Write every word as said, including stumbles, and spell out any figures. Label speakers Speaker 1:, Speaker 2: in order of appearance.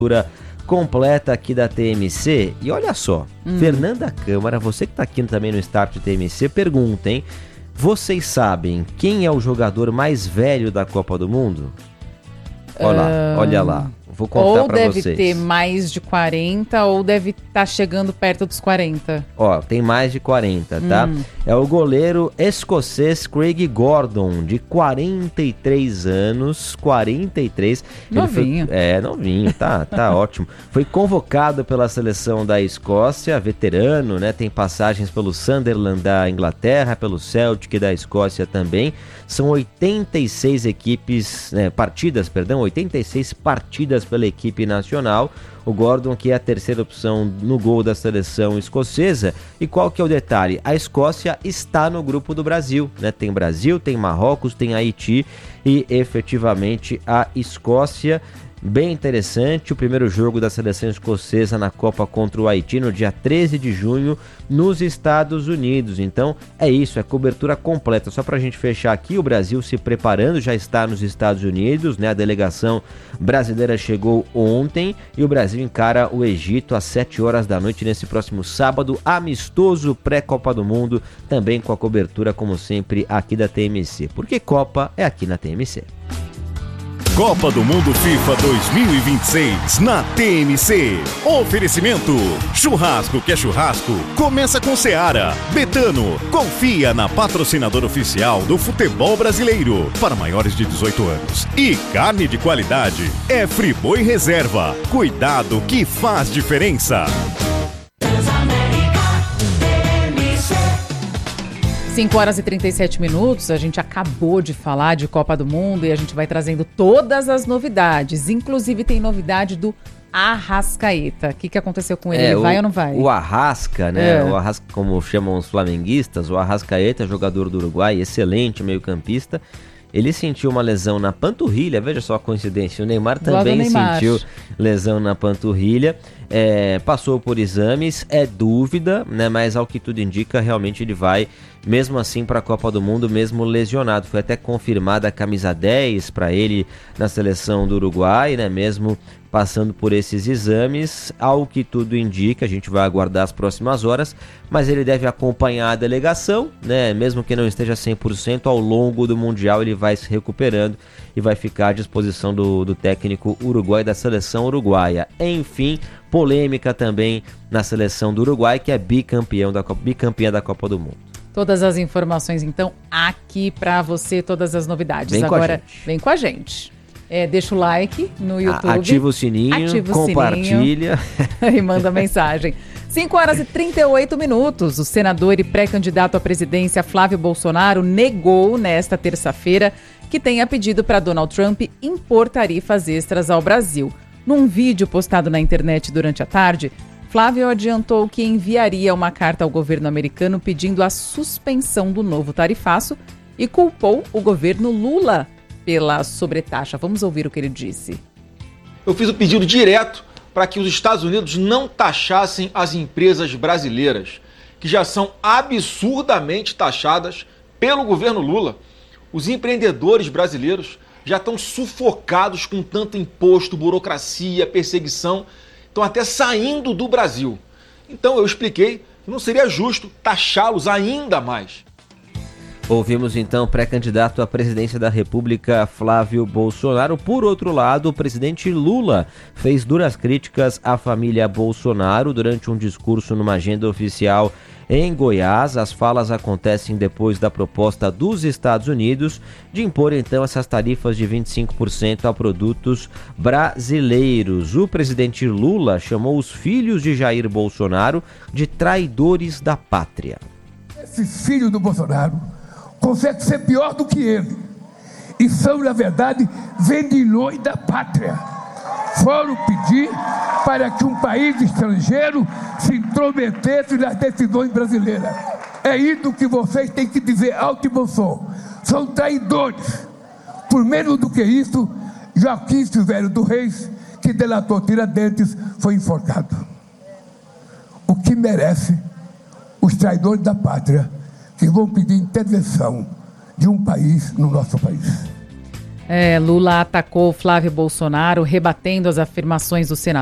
Speaker 1: completa aqui da T M C. E olha só, hum. Fernanda Câmara, você que está aqui também no Start T M C, pergunta, hein? Vocês sabem quem é o jogador mais velho da Copa do Mundo? Olha lá, um... olha lá. Vou contar para vocês.
Speaker 2: Ou deve ter mais de quarenta ou deve estar tá chegando perto dos quarenta.
Speaker 1: Ó, tem mais de quarenta, tá? Hum. É o goleiro escocês Craig Gordon, de quarenta e três anos. quarenta e três.
Speaker 2: Novinho.
Speaker 1: Foi, é, novinho, tá, tá ótimo. Foi convocado pela seleção da Escócia, veterano, né? Tem passagens pelo Sunderland da Inglaterra, pelo Celtic da Escócia também. São oitenta e seis equipes, né, partidas, perdão, oitenta e seis partidas pela equipe nacional. O Gordon, que é a terceira opção no gol da seleção escocesa. E qual que é o detalhe? A Escócia está no grupo do Brasil, né? Tem Brasil, tem Marrocos, tem Haiti e efetivamente a Escócia. Bem interessante, o primeiro jogo da seleção escocesa na Copa contra o Haiti no dia treze de junho nos Estados Unidos. Então é isso, é cobertura completa. Só para a gente fechar aqui, o Brasil se preparando, já está nos Estados Unidos, né? A delegação brasileira chegou ontem e o Brasil encara o Egito às sete horas da noite nesse próximo sábado, amistoso pré-Copa do Mundo, também com a cobertura, como sempre, aqui da T M C. Porque Copa é aqui na T M C.
Speaker 3: Copa do Mundo FIFA dois mil e vinte e seis na T M C. Oferecimento: churrasco que é churrasco, começa com Seara. Betano, confia na patrocinadora oficial do futebol brasileiro para maiores de dezoito anos. E carne de qualidade é Friboi Reserva. Cuidado que faz diferença.
Speaker 2: cinco horas e trinta e sete minutos, a gente acabou de falar de Copa do Mundo e a gente vai trazendo todas as novidades. Inclusive tem novidade do Arrascaeta. O que, que aconteceu com ele? É, ele vai
Speaker 1: o,
Speaker 2: ou não vai?
Speaker 1: O Arrasca, né?
Speaker 2: É.
Speaker 1: O Arrasca, como chamam os flamenguistas, o Arrascaeta, jogador do Uruguai, excelente meio-campista. Ele sentiu uma lesão na panturrilha, veja só a coincidência, o Neymar também
Speaker 2: Neymar.
Speaker 1: sentiu lesão na panturrilha, é, passou por exames, é dúvida, né? Mas ao que tudo indica, realmente ele vai, mesmo assim, para a Copa do Mundo, mesmo lesionado. Foi até confirmada a camisa dez para ele na seleção do Uruguai, né? Mesmo passando por esses exames, ao que tudo indica, a gente vai aguardar as próximas horas, mas ele deve acompanhar a delegação, né? Mesmo que não esteja cem por cento, ao longo do Mundial ele vai se recuperando e vai ficar à disposição do, do técnico uruguai da seleção uruguaia. Enfim, polêmica também na seleção do Uruguai, que é bicampeão da Copa, bicampeã da Copa do Mundo.
Speaker 2: Todas as informações, então, aqui para você, todas as novidades.
Speaker 1: Vem
Speaker 2: Agora,
Speaker 1: com
Speaker 2: vem com a gente. É, deixa o like no YouTube.
Speaker 1: Ativa o sininho, Ativa o compartilha.
Speaker 2: Sininho, e manda mensagem. cinco horas e trinta e oito minutos. O senador e pré-candidato à presidência Flávio Bolsonaro negou nesta terça-feira que tenha pedido para Donald Trump impor tarifas extras ao Brasil. Num vídeo postado na internet durante a tarde, Flávio adiantou que enviaria uma carta ao governo americano pedindo a suspensão do novo tarifaço e culpou o governo Lula pela sobretaxa. Vamos ouvir o que ele disse.
Speaker 4: Eu fiz o pedido direto para que os Estados Unidos não taxassem as empresas brasileiras, que já são absurdamente taxadas pelo governo Lula. Os empreendedores brasileiros já estão sufocados com tanto imposto, burocracia, perseguição, estão até saindo do Brasil. Então eu expliquei que não seria justo taxá-los ainda mais.
Speaker 1: Ouvimos então o pré-candidato à presidência da República, Flávio Bolsonaro. Por outro lado, o presidente Lula fez duras críticas à família Bolsonaro durante um discurso numa agenda oficial em Goiás. As falas acontecem depois da proposta dos Estados Unidos de impor então essas tarifas de vinte e cinco por cento a produtos brasileiros. O presidente Lula chamou os filhos de Jair Bolsonaro de traidores da pátria.
Speaker 5: Esses filhos do Bolsonaro conseguem ser pior do que ele e são, na verdade, vendilhões da pátria. Foram pedir para que um país estrangeiro se intrometesse nas decisões brasileiras. É isso que vocês têm que dizer alto e bom som. São traidores. Por menos do que isso, Joaquim Silvério do Reis, que delatou Tiradentes, foi enforcado. O que merece os traidores da pátria que vão pedir intervenção de um país no nosso país.
Speaker 2: É, Lula atacou Flávio Bolsonaro, rebatendo as afirmações do senador.